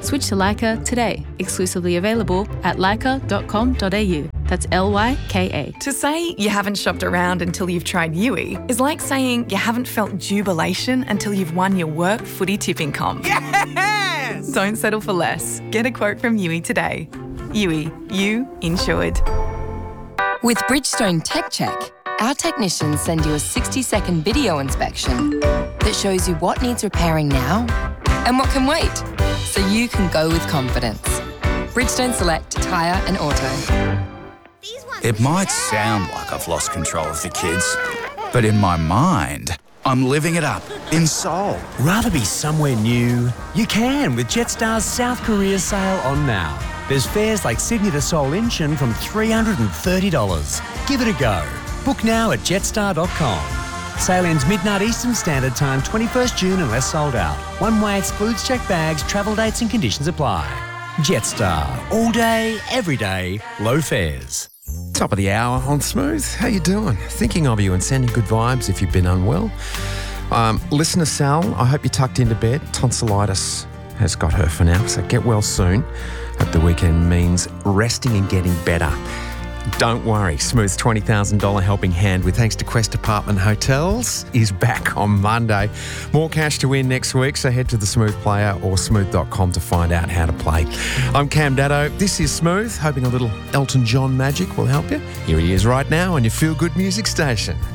Switch to Leica today. Exclusively available at leica.com.au. That's Lyka. To say you haven't shopped around until you've tried Yui is like saying you haven't felt jubilation until you've won your work footy tipping comp. Yes! Don't settle for less. Get a quote from Yui today. Yui, you insured. With Bridgestone Tech Check, our technicians send you a 60-second video inspection that shows you what needs repairing now and what can wait, so you can go with confidence. Bridgestone Select Tyre and Auto. It might sound like I've lost control of the kids, but in my mind, I'm living it up in Seoul. Rather be somewhere new? You can with Jetstar's South Korea sale on now. There's fares like Sydney to Seoul Incheon from $330. Give it a go. Book now at jetstar.com. Sale ends midnight Eastern Standard Time, 21st June unless sold out. One way excludes checked bags, travel dates and conditions apply. Jetstar. All day, every day, low fares. Top of the hour on Smooth. How you doing? Thinking of you and sending good vibes if you've been unwell. Listener Sal, I hope you tucked into bed. Tonsillitis has got her for now, so get well soon. Hope the weekend means resting and getting better. Don't worry, Smooth's $20,000 helping hand with thanks to Quest Apartment Hotels is back on Monday. More cash to win next week, so head to the Smooth Player or smooth.com to find out how to play. I'm Cam Daddo. This is Smooth, hoping a little Elton John magic will help you. Here he is right now on your feel-good music station.